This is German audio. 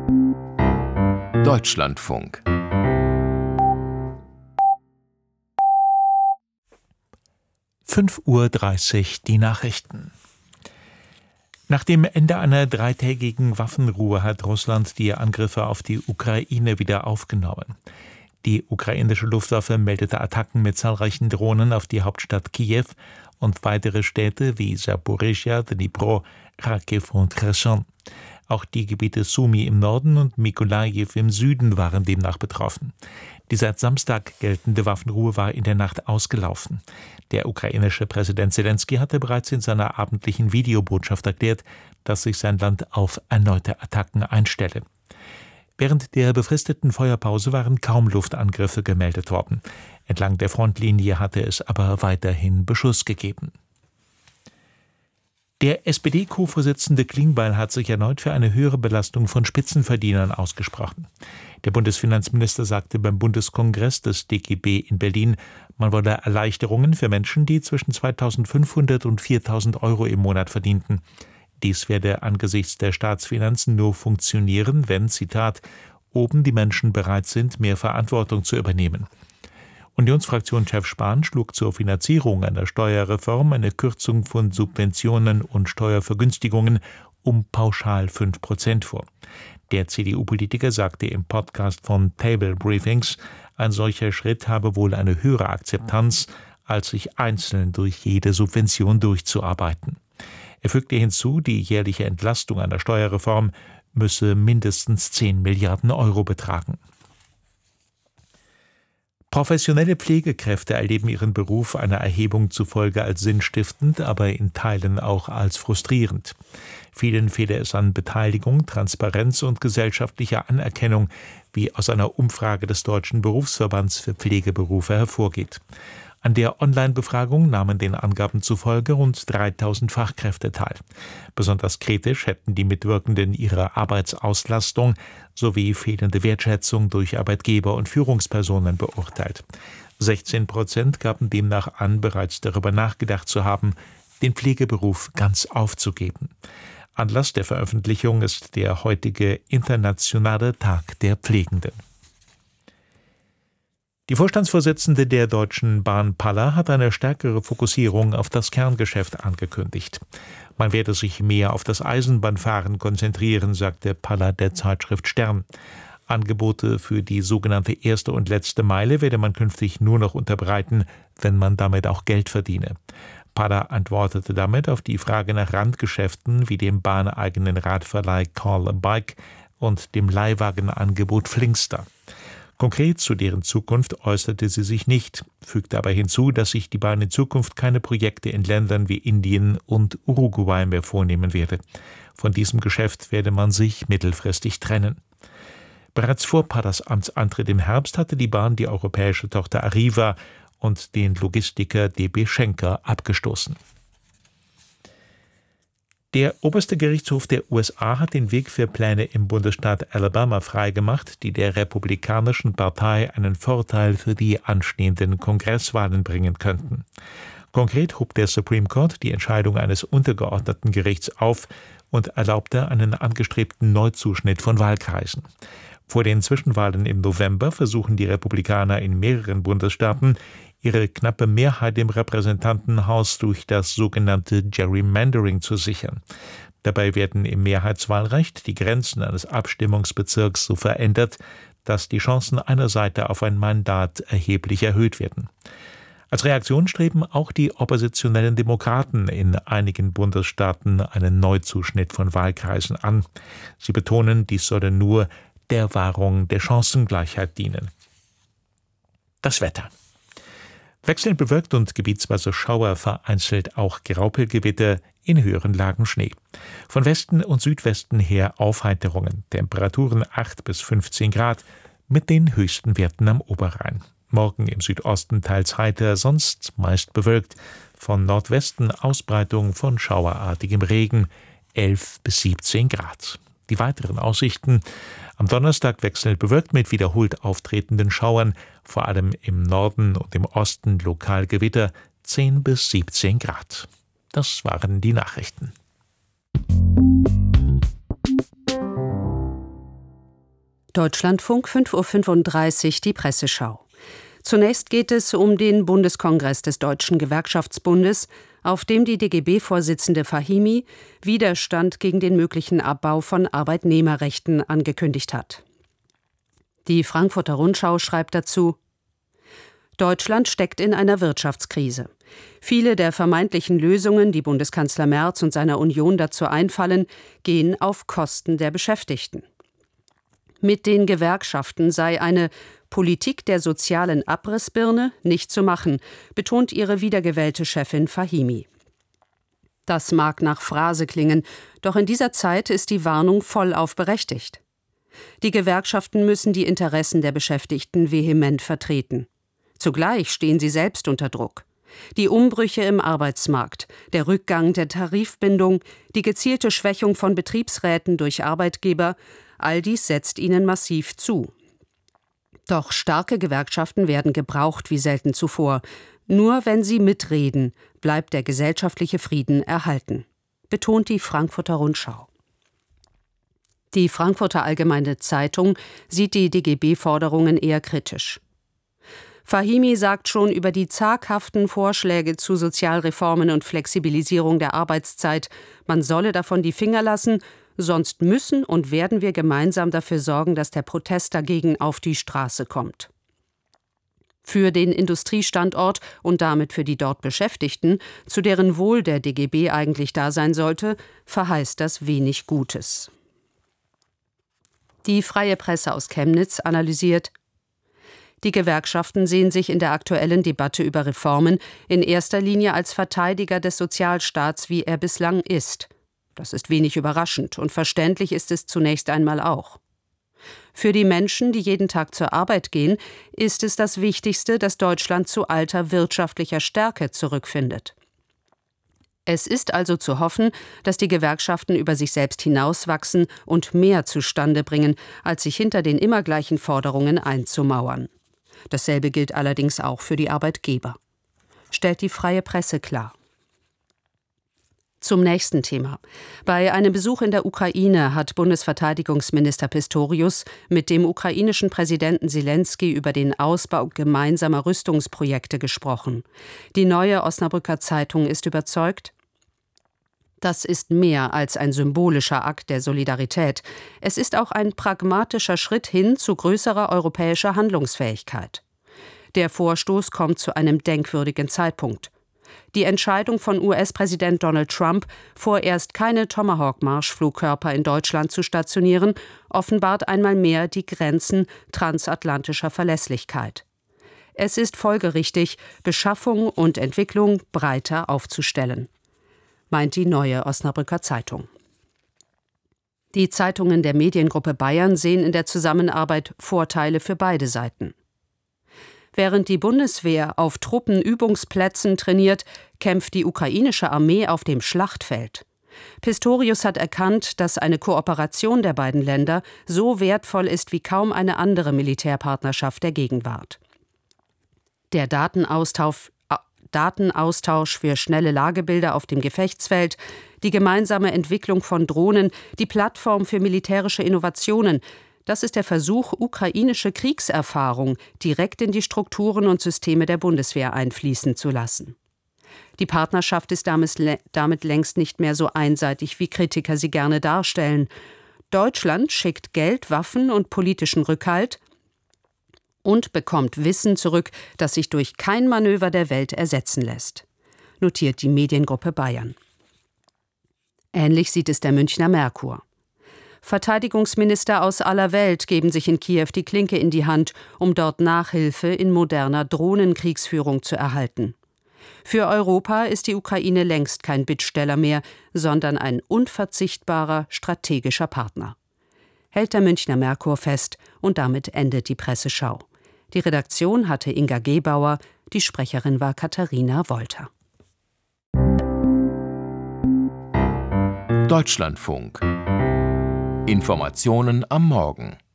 Deutschlandfunk. (5:30 Uhr) die Nachrichten. Nach dem Ende einer 3-tägigen Waffenruhe hat Russland die Angriffe auf die Ukraine wieder aufgenommen. Die ukrainische Luftwaffe meldete Attacken mit zahlreichen Drohnen auf die Hauptstadt Kiew und weitere Städte wie Saporischschja, Dnipro, Charkiw und Cherson. Auch die Gebiete Sumy im Norden und Mykolajiw im Süden waren demnach betroffen. Die seit Samstag geltende Waffenruhe war in der Nacht ausgelaufen. Der ukrainische Präsident Selenskyj hatte bereits in seiner abendlichen Videobotschaft erklärt, dass sich sein Land auf erneute Attacken einstelle. Während der befristeten Feuerpause waren kaum Luftangriffe gemeldet worden. Entlang der Frontlinie hatte es aber weiterhin Beschuss gegeben. Der SPD-Co-Vorsitzende Klingbeil hat sich erneut für eine höhere Belastung von Spitzenverdienern ausgesprochen. Der Bundesfinanzminister sagte beim Bundeskongress des DGB in Berlin, man wolle Erleichterungen für Menschen, die zwischen 2.500 und 4.000 Euro im Monat verdienten. Dies werde angesichts der Staatsfinanzen nur funktionieren, wenn, Zitat, oben die Menschen bereit sind, mehr Verantwortung zu übernehmen. Unionsfraktionschef Spahn schlug zur Finanzierung einer Steuerreform eine Kürzung von Subventionen und Steuervergünstigungen um pauschal 5% vor. Der CDU-Politiker sagte im Podcast von Table Briefings, ein solcher Schritt habe wohl eine höhere Akzeptanz, als sich einzeln durch jede Subvention durchzuarbeiten. Er fügte hinzu, die jährliche Entlastung einer Steuerreform müsse mindestens 10 Milliarden Euro betragen. Professionelle Pflegekräfte erleben ihren Beruf einer Erhebung zufolge als sinnstiftend, aber in Teilen auch als frustrierend. Vielen fehle es an Beteiligung, Transparenz und gesellschaftlicher Anerkennung, wie aus einer Umfrage des Deutschen Berufsverbands für Pflegeberufe hervorgeht. An der Online-Befragung nahmen den Angaben zufolge rund 3.000 Fachkräfte teil. Besonders kritisch hätten die Mitwirkenden ihre Arbeitsauslastung sowie fehlende Wertschätzung durch Arbeitgeber und Führungspersonen beurteilt. 16% gaben demnach an, bereits darüber nachgedacht zu haben, den Pflegeberuf ganz aufzugeben. Anlass der Veröffentlichung ist der heutige Internationale Tag der Pflegenden. Die Vorstandsvorsitzende der Deutschen Bahn Palla hat eine stärkere Fokussierung auf das Kerngeschäft angekündigt. Man werde sich mehr auf das Eisenbahnfahren konzentrieren, sagte Palla der Zeitschrift Stern. Angebote für die sogenannte erste und letzte Meile werde man künftig nur noch unterbreiten, wenn man damit auch Geld verdiene. Palla antwortete damit auf die Frage nach Randgeschäften wie dem bahneigenen Radverleih Call a Bike und dem Leihwagenangebot Flingster. Konkret zu deren Zukunft äußerte sie sich nicht, fügte aber hinzu, dass sich die Bahn in Zukunft keine Projekte in Ländern wie Indien und Uruguay mehr vornehmen werde. Von diesem Geschäft werde man sich mittelfristig trennen. Bereits vor Pallas Amtsantritt im Herbst hatte die Bahn die europäische Tochter Arriva und den Logistiker DB Schenker abgestoßen. Der oberste Gerichtshof der USA hat den Weg für Pläne im Bundesstaat Alabama freigemacht, die der Republikanischen Partei einen Vorteil für die anstehenden Kongresswahlen bringen könnten. Konkret hob der Supreme Court die Entscheidung eines untergeordneten Gerichts auf und erlaubte einen angestrebten Neuzuschnitt von Wahlkreisen. Vor den Zwischenwahlen im November versuchen die Republikaner in mehreren Bundesstaaten, ihre knappe Mehrheit im Repräsentantenhaus durch das sogenannte Gerrymandering zu sichern. Dabei werden im Mehrheitswahlrecht die Grenzen eines Abstimmungsbezirks so verändert, dass die Chancen einer Seite auf ein Mandat erheblich erhöht werden. Als Reaktion streben auch die oppositionellen Demokraten in einigen Bundesstaaten einen Neuzuschnitt von Wahlkreisen an. Sie betonen, dies solle nur der Wahrung der Chancengleichheit dienen. Das Wetter. Wechselnd bewölkt und gebietsweise Schauer, vereinzelt auch Graupelgewitter, in höheren Lagen Schnee. Von Westen und Südwesten her Aufheiterungen, Temperaturen 8 bis 15 Grad mit den höchsten Werten am Oberrhein. Morgen im Südosten teils heiter, sonst meist bewölkt. Von Nordwesten Ausbreitung von schauerartigem Regen, 11 bis 17 Grad. Die weiteren Aussichten: am Donnerstag wechselnd bewölkt mit wiederholt auftretenden Schauern, vor allem im Norden und im Osten lokal Gewitter, 10 bis 17 Grad. Das waren die Nachrichten. Deutschlandfunk 5:35 Uhr, die Presseschau. Zunächst geht es um den Bundeskongress des Deutschen Gewerkschaftsbundes, auf dem die DGB-Vorsitzende Fahimi Widerstand gegen den möglichen Abbau von Arbeitnehmerrechten angekündigt hat. Die Frankfurter Rundschau schreibt dazu: Deutschland steckt in einer Wirtschaftskrise. Viele der vermeintlichen Lösungen, die Bundeskanzler Merz und seiner Union dazu einfallen, gehen auf Kosten der Beschäftigten. Mit den Gewerkschaften sei eine Politik der sozialen Abrissbirne nicht zu machen, betont ihre wiedergewählte Chefin Fahimi. Das mag nach Phrase klingen, doch in dieser Zeit ist die Warnung vollauf berechtigt. Die Gewerkschaften müssen die Interessen der Beschäftigten vehement vertreten. Zugleich stehen sie selbst unter Druck. Die Umbrüche im Arbeitsmarkt, der Rückgang der Tarifbindung, die gezielte Schwächung von Betriebsräten durch Arbeitgeber, all dies setzt ihnen massiv zu. Doch starke Gewerkschaften werden gebraucht wie selten zuvor. Nur wenn sie mitreden, bleibt der gesellschaftliche Frieden erhalten, betont die Frankfurter Rundschau. Die Frankfurter Allgemeine Zeitung sieht die DGB-Forderungen eher kritisch. Fahimi sagt schon über die zaghaften Vorschläge zu Sozialreformen und Flexibilisierung der Arbeitszeit, man solle davon die Finger lassen, sonst müssen und werden wir gemeinsam dafür sorgen, dass der Protest dagegen auf die Straße kommt. Für den Industriestandort und damit für die dort Beschäftigten, zu deren Wohl der DGB eigentlich da sein sollte, verheißt das wenig Gutes. Die Freie Presse aus Chemnitz analysiert: Die Gewerkschaften sehen sich in der aktuellen Debatte über Reformen in erster Linie als Verteidiger des Sozialstaats, wie er bislang ist. Das ist wenig überraschend und verständlich ist es zunächst einmal auch. Für die Menschen, die jeden Tag zur Arbeit gehen, ist es das Wichtigste, dass Deutschland zu alter wirtschaftlicher Stärke zurückfindet. Es ist also zu hoffen, dass die Gewerkschaften über sich selbst hinauswachsen und mehr zustande bringen, als sich hinter den immer gleichen Forderungen einzumauern. Dasselbe gilt allerdings auch für die Arbeitgeber, stellt die Freie Presse klar. Zum nächsten Thema. Bei einem Besuch in der Ukraine hat Bundesverteidigungsminister Pistorius mit dem ukrainischen Präsidenten Selenskyj über den Ausbau gemeinsamer Rüstungsprojekte gesprochen. Die Neue Osnabrücker Zeitung ist überzeugt: Das ist mehr als ein symbolischer Akt der Solidarität. Es ist auch ein pragmatischer Schritt hin zu größerer europäischer Handlungsfähigkeit. Der Vorstoß kommt zu einem denkwürdigen Zeitpunkt. Die Entscheidung von US-Präsident Donald Trump, vorerst keine Tomahawk-Marschflugkörper in Deutschland zu stationieren, offenbart einmal mehr die Grenzen transatlantischer Verlässlichkeit. Es ist folgerichtig, Beschaffung und Entwicklung breiter aufzustellen, meint die Neue Osnabrücker Zeitung. Die Zeitungen der Mediengruppe Bayern sehen in der Zusammenarbeit Vorteile für beide Seiten. Während die Bundeswehr auf Truppenübungsplätzen trainiert, kämpft die ukrainische Armee auf dem Schlachtfeld. Pistorius hat erkannt, dass eine Kooperation der beiden Länder so wertvoll ist wie kaum eine andere Militärpartnerschaft der Gegenwart. Der Datenaustausch für schnelle Lagebilder auf dem Gefechtsfeld, die gemeinsame Entwicklung von Drohnen, die Plattform für militärische Innovationen – das ist der Versuch, ukrainische Kriegserfahrung direkt in die Strukturen und Systeme der Bundeswehr einfließen zu lassen. Die Partnerschaft ist damit längst nicht mehr so einseitig, wie Kritiker sie gerne darstellen. Deutschland schickt Geld, Waffen und politischen Rückhalt und bekommt Wissen zurück, das sich durch kein Manöver der Welt ersetzen lässt, notiert die Mediengruppe Bayern. Ähnlich sieht es der Münchner Merkur. Verteidigungsminister aus aller Welt geben sich in Kiew die Klinke in die Hand, um dort Nachhilfe in moderner Drohnenkriegsführung zu erhalten. Für Europa ist die Ukraine längst kein Bittsteller mehr, sondern ein unverzichtbarer strategischer Partner, hält der Münchner Merkur fest, und damit endet die Presseschau. Die Redaktion hatte Inga Gebauer, die Sprecherin war Katharina Wolter. Deutschlandfunk. Informationen am Morgen.